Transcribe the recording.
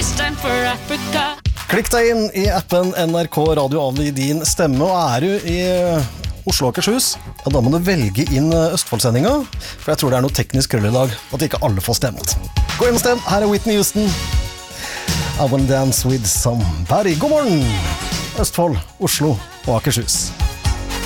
This time for Africa. Klikk deg inn i appen NRK Radio Avli din stemme, og du i Oslo og Akershus, ja, da må du velge inn Østfoldsendinga, for jeg tror det noe teknisk krøll i dag, at ikke alle får stemt. Gå inn og stem, her Whitney Houston. I wanna dance with somebody. God morgen, Østfold, Oslo og Akershus.